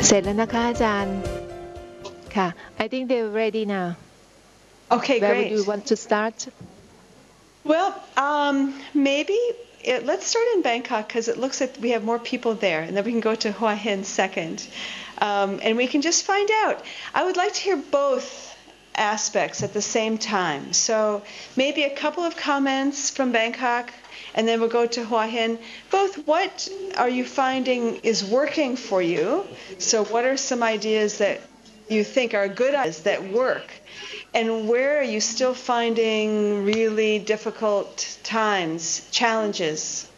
เสร็จแล้วนะคะอาจารย์ค่ะ I think they're ready now. Okay, Where great. would you want to start? Well, maybe let's start in Bangkok because it looks like we have more people there, and then we can go to Hua Hin second, and we can just find out. I would like to hear both aspects at the same time. So maybe a couple of comments from Bangkok, and then we'll go to Hua Hin. Both, what are you finding is working for you? So what are some ideas that you think are good ideas that work? And where are you still finding really difficult times, challenges?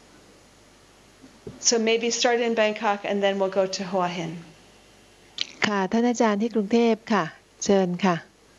So maybe start in Bangkok and then we'll go to Hua Hin. ค่ะท่านอาจารย์ที่กรุงเทพค่ะเชิญค่ะ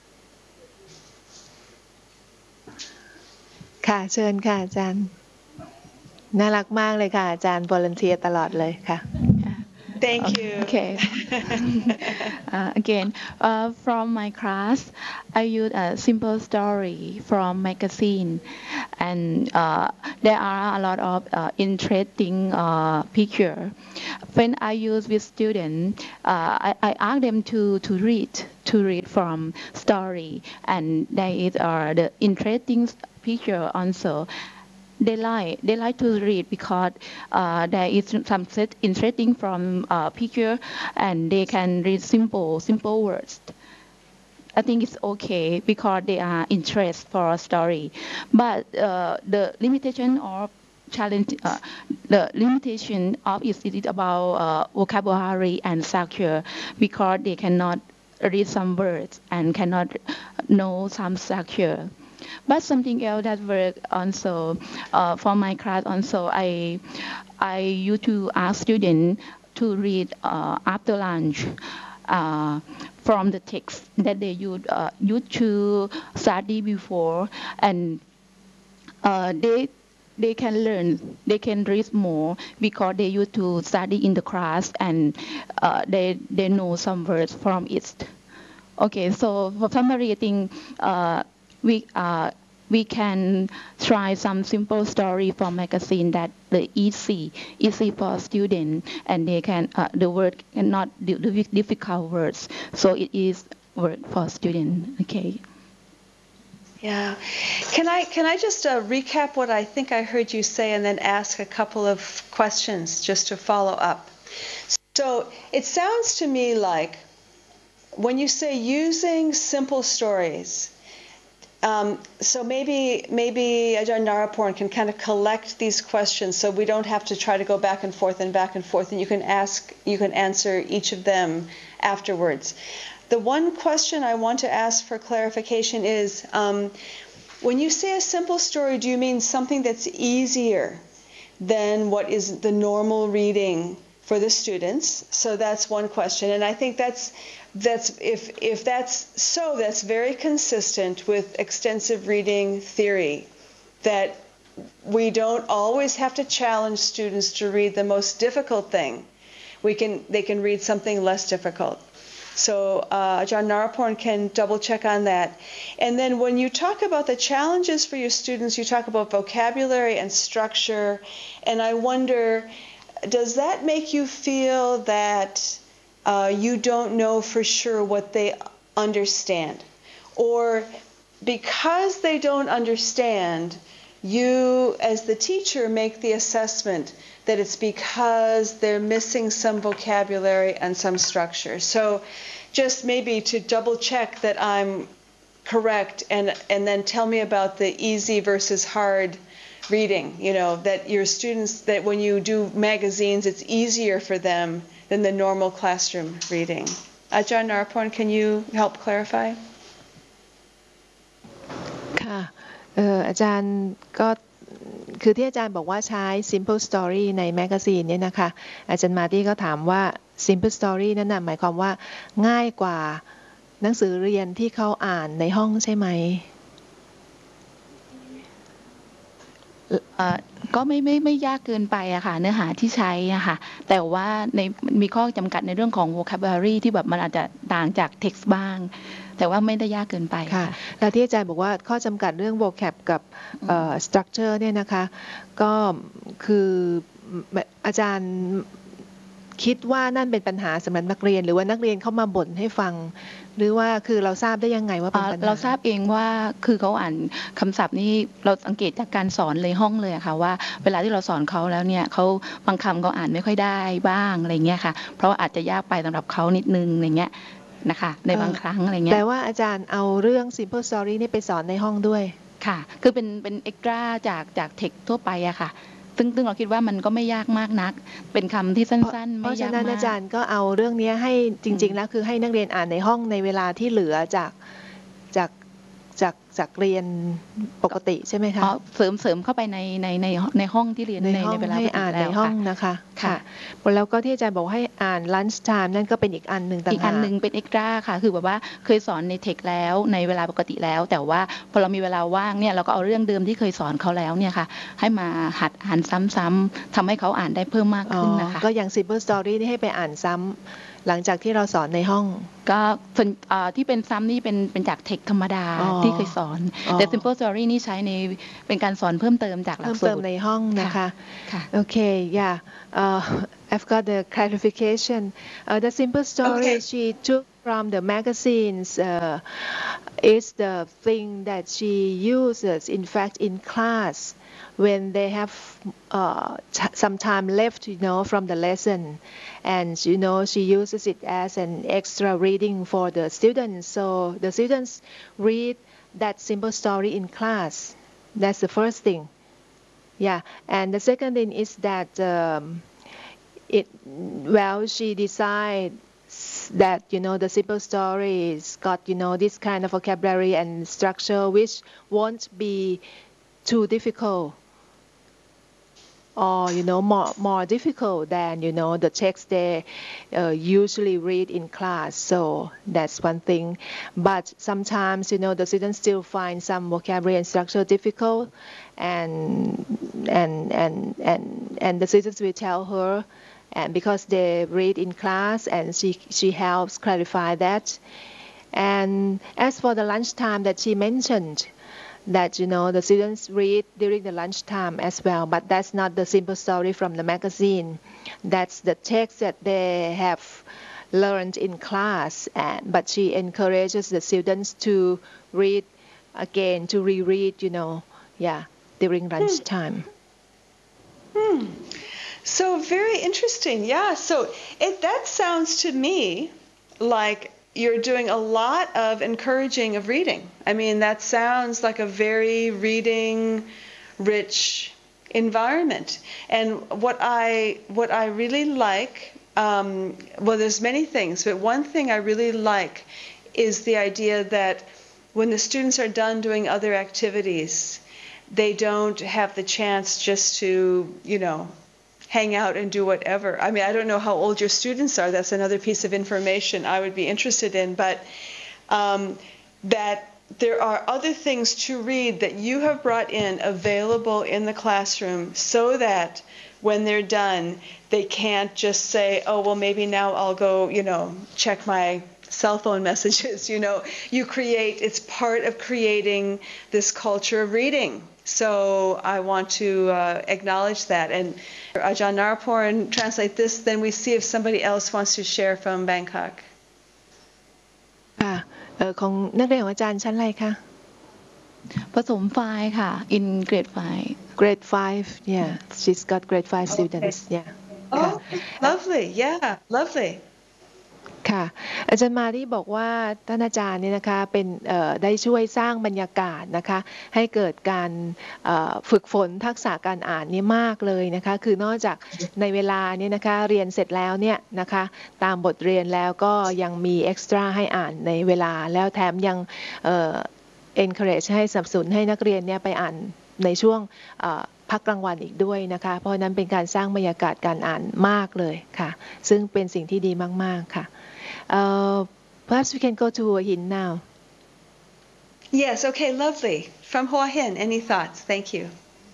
ค่ะเชิญค่ะอาจารย์น่ารักมากเลยค่ะอาจารย์ volunteer ตลอดเลยค่ะ Thank you. Okay. Again, from my class, I use a simple story from magazine, and there are a lot of interesting picture. When I use with students, I ask them to read from story, and there is the interesting picture also. They like to read because there is some interesting from picture, and they can read simple words. I think it's okay because they are interested for a story, but the limitation of challenge, the limitation of it is about vocabulary and structure, because they cannot read some words and cannot know some structure. But something else that work also for my class also, I used to ask students to read after lunch from the text that they used to study before, and they can learn, they can read more because they used to study in the class, and they know some words from it. Okay, so for summary, I think we can try some simple story from magazine that the easy for student, and they can the word cannot the difficult words, so it is work for student. Okay. Yeah. Can I just recap what I think I heard you say and then ask a couple of questions just to follow up? So it sounds to me like when you say using simple stories, so maybe Ajahn Naraporn can kind of collect these questions so we don't have to try to go back and forth, and you can answer each of them afterwards. The one question I want to ask for clarification is, when you say a simple story, do you mean something that's easier than what is the normal reading for the students? So that's one question, and I think if that's so, that's very consistent with extensive reading theory, that we don't always have to challenge students to read the most difficult thing. They can read something less difficult. So Ajahn Naraporn can double check on that. And then when you talk about the challenges for your students, you talk about vocabulary and structure, and I wonder, does that make you feel that you don't know for sure what they understand? Or because they don't understand, you as the teacher make the assessment that it's because they're missing some vocabulary and some structure. So just maybe to double check that I'm correct, and then tell me about the easy versus hard reading, that your students, that when you do magazines, it's easier for them than the normal classroom reading. Ajahn Naraporn, can you help clarify? ค่ะอาจารย์ก็คือที่อาจารย์บอกว่าใช้ simple story ในแมกกาซีนเนี่ยนะคะอาจารย์มาตี้ก็ถามว่า simple story นั่นน่ะหมายความว่าง่ายกว่าหนังสือเรียนที่เขาอ่านในห้องใช่ไหมก็ไม่ยากเกินไปอะค่ะเนื้อหาที่ใช้อะค่ะแต่ว่ามีข้อจำกัดในเรื่องของ vocabulary ที่แบบมันอาจจะต่างจาก text บ้างแต่ว่าไม่ได้ยากเกินไปค่ะแล้วที่อาจารย์บอกว่าข้อจำกัดเรื่อง vocab กับstructure เนี่ยนะคะก็คืออาจารย์คิดว่านั่นเป็นปัญหาสำหรับนักเรียนหรือว่านักเรียนเข้ามาบ่นให้ฟังหรือว่าคือเราทราบได้ยังไงว่าเป็นปัญหาเราทราบเองว่าคือเขาอ่านคำศัพท์นี่เราสังเกตจากการสอนเลยห้องเลยค่ะว่าเวลาที่เราสอนเขาแล้วเนี่ยเขาบางคำเขาอ่านไม่ค่อยได้บ้างอะไรเงี้ยค่ะเพราะว่าอาจจะยากไปสำหรับเขานิดนึงอะไรเงี้ยนะคะในบางครั้งอะไรเงี้ยแต่ว่าอาจารย์เอาเรื่อง simple story นี่ไปสอนในห้องด้วยค่ะคือเป็นเอ็กตร้าจากเทคทั่วไปอะค่ะซึ่งเราคิดว่ามันก็ไม่ยากมากนักเป็นคำที่สั้นๆไม่ยากมากเพราะฉะนั้นอาจารย์ก็เอาเรื่องนี้ให้จริงๆแล้วคือให้นักเรียนอ่านในห้องในเวลาที่เหลือจากเรียนปกติใช่ไหมคะเสริมเข้าไปในห้องที่เรียนในเวลาให้อ่านในห้องนะคะค่ะแล้วก็ที่อาจารย์บอกให้อ่าน lunch time นั่นก็เป็นอีกอันหนึ่งต่างหากอีกอันหนึ่งเป็นเอ็กตร้าค่ะคือแบบว่าเคยสอนในเทคแล้วในเวลาปกติแล้วแต่ว่าพอเรามีเวลาว่างเนี่ยเราก็เอาเรื่องเดิมที่เคยสอนเขาแล้วเนี่ยค่ะให้มาหัดอ่านซ้ำๆทำให้เขาอ่านได้เพิ่มมากขึ้นนะคะก็อย่าง simple story นี่ให้ไปอ่านซ้ำหลังจากที่เราสอนในห้องก็ที่เป็นซ้ำนี่เป็นจากเทคธรรมดาที่เคยสอนแต่ simple story นี่ใช้ในเป็นการสอนเพิ่มเติมจากหลักสูตรเพิ่มเติมในห้องนะคะโอเค yeah I've got the clarification the simple story she took from the magazines is the thing that she uses in fact in class when they have some time left from the lesson and she uses it as an extra reading for the students so the students read that simple story in class that's the first thing yeah and the second thing is that she decided that the simple stories got this kind of vocabulary and structure which won't be too difficult or more difficult than the text they usually read in class so that's one thing but sometimes the students still find some vocabulary and structure difficult and the students will tell her and because they read in class and she helps clarify that and as for the lunchtime that she mentioned that the students read during the lunchtime as well but that's not the simple story from the magazine that's the text that they have learned in class but she encourages the students to read again to reread during lunchtime So very interesting. Yeah, so that sounds to me like you're doing a lot of encouraging of reading. I mean, that sounds like a very reading-rich environment. And what I really like, well, there's many things, but one thing I really like is the idea that when the students are done doing other activities, they don't have the chance just to, hang out and do whatever. I mean, I don't know how old your students are. That's another piece of information I would be interested in. But that there are other things to read that you have brought in available in the classroom so that when they're done, they can't just say, oh, well, maybe now I'll go, check my cell phone messages. It's part of creating this culture of reading. So I want to acknowledge that. And Ajahn Naraporan translate this, then we see if somebody else wants to share from Bangkok. ของนักเรียนของอาจารย์ชั้นอะไรคะผสมไฟค่ะ in grade 5 grade 5 yeah she's got grade 5 students yeah oh lovely yeah lovely ค่ะอาจารย์มารีบอกว่าท่านอาจารย์เนี่ยนะคะเป็นได้ช่วยสร้างบรรยากาศนะคะให้เกิดการฝึกฝนทักษะการอ่านนี่มากเลยนะคะคือนอกจากในเวลาเนี่ยนะคะเรียนเสร็จแล้วเนี่ยนะคะตามบทเรียนแล้วก็ยังมีเอ็กซ์ตร้าให้อ่านในเวลาแล้วแถมยังencourage ให้สนับสนุนให้นักเรียนเนี่ยไปอ่านในช่วงพักกลางวันอีกด้วยนะคะเพราะนั้นเป็นการสร้างบรรยากาศการอ่านมากเลยค่ะซึ่งเป็นสิ่งที่ดีมากๆค่ะperhaps we can go to Hua Hin now. Yes, okay, lovely. From Hua Hin, any thoughts? Thank you.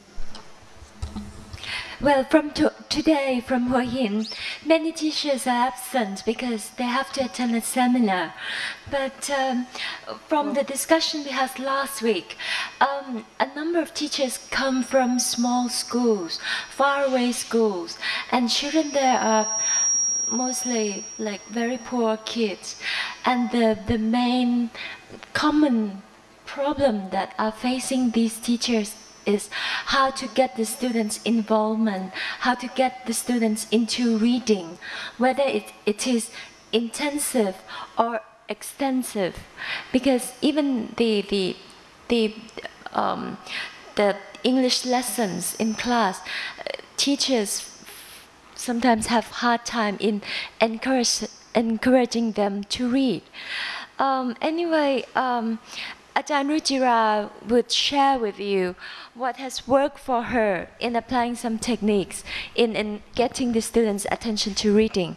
Well, today from Hua Hin, many teachers are absent because they have to attend a seminar. But from the discussion we had last week, a number of teachers come from small schools, faraway schools, and children there are mostly like very poor kids, and the main common problem that are facing these teachers is how to get the students' involvement, how to get the students into reading, whether it is intensive or extensive, because even the English lessons in class, teachers sometimes have hard time in encouraging them to read. Anyway, Ajahn Ruchira would share with you what has worked for her in applying some techniques in getting the students' attention to reading.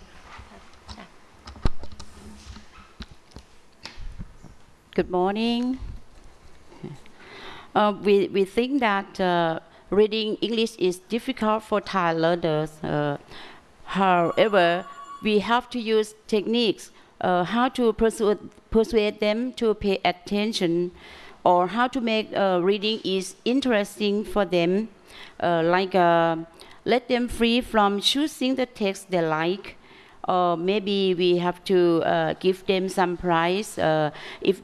Good morning. We think that reading English is difficult for Thai learners. However, we have to use techniques how to persuade them to pay attention, or how to make reading is interesting for them, let them free from choosing the text they like. Or maybe we have to give them some prize if